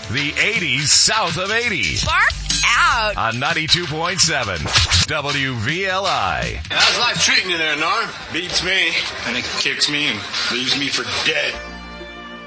the 80s south of 80. Bark out. On 92.7 WVLI. How's life treating you there, Norm? Beats me. And it kicks me and leaves me for dead.